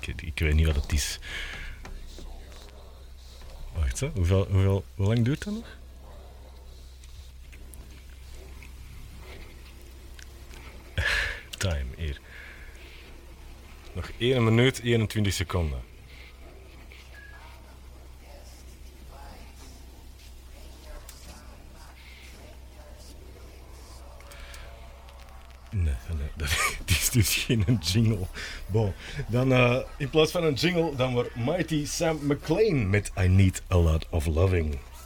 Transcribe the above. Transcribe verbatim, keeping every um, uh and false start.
ik, ik weet niet wat het is. Wacht, hè. Hoeveel, hoeveel, hoe lang duurt dat nog? Time, hier. Nog één minuut, eenentwintig seconden. Nee, nee dat, die is dus geen jingle. Bon, dan uh, in plaats van een jingle, dan wordt Mighty Sam McLean met I Need a Lot of Loving.